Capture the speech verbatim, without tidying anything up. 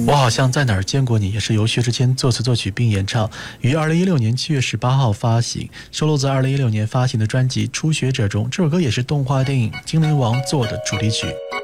我好像在哪儿见过你，也是由薛之谦作词作曲并演唱，于二零一六年七月十八号发行，收录在二零一六年发行的专辑《初学者》中。这首歌也是动画电影《精灵王》做的主题曲。